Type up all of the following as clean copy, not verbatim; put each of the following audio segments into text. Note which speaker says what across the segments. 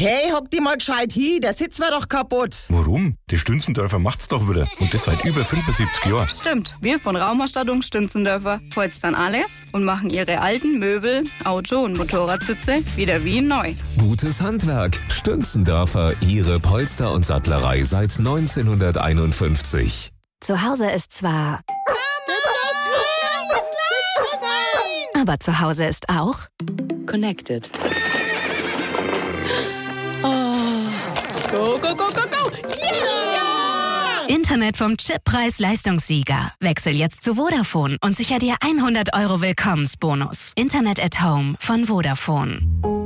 Speaker 1: Hey, hock die mal gescheit hin, der Sitz wär doch kaputt.
Speaker 2: Warum? Die Stünzendörfer macht's doch wieder. Und das seit über 75 Jahren.
Speaker 3: Stimmt, wir von Raumausstattung Stünzendörfer holzen alles und machen ihre alten Möbel, Auto- und Motorradsitze wieder wie neu.
Speaker 4: Gutes Handwerk. Stünzendörfer, Ihre Polster- und Sattlerei seit 1951.
Speaker 5: Zu Hause ist zwar... Aber zu Hause ist auch...
Speaker 6: Connected. Oh. Go, go, go, go, go! Yeah!
Speaker 5: Internet vom Chip-Preis-Leistungssieger. Wechsel jetzt zu Vodafone und sicher dir 100 € Willkommensbonus. Internet at Home von Vodafone.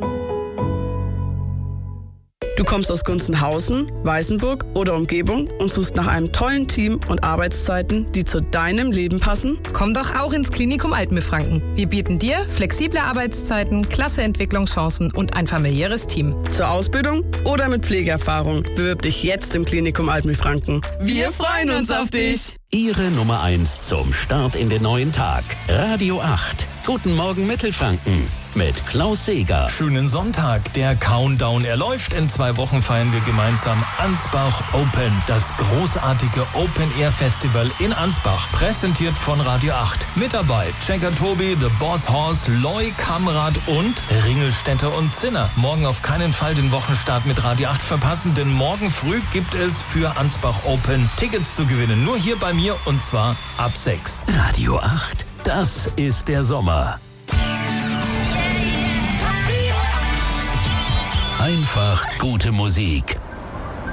Speaker 7: Du kommst aus Gunzenhausen, Weißenburg oder Umgebung und suchst nach einem tollen Team und Arbeitszeiten, die zu deinem Leben passen?
Speaker 8: Komm doch auch ins Klinikum Altenbefranken. Wir bieten dir flexible Arbeitszeiten, klasse Entwicklungschancen und ein familiäres Team.
Speaker 7: Zur Ausbildung oder mit Pflegeerfahrung? Bewirb dich jetzt im Klinikum Altenbefranken. Wir freuen uns auf dich!
Speaker 9: Ihre Nummer 1 zum Start in den neuen Tag. Radio 8. Guten Morgen Mittelfranken mit Klaus Seeger.
Speaker 10: Schönen Sonntag. Der Countdown, er läuft. In 2 Wochen feiern wir gemeinsam Ansbach Open. Das großartige Open-Air-Festival in Ansbach. Präsentiert von Radio 8. Mit dabei Checker Tobi, The Boss Horse, Loy, Kamrad und Ringelstädter und Zinner. Morgen auf keinen Fall den Wochenstart mit Radio 8 verpassen, denn morgen früh gibt es für Ansbach Open Tickets zu gewinnen. Nur hier bei mir und zwar ab 6.
Speaker 9: Radio 8. Das ist der Sommer. Einfach gute Musik.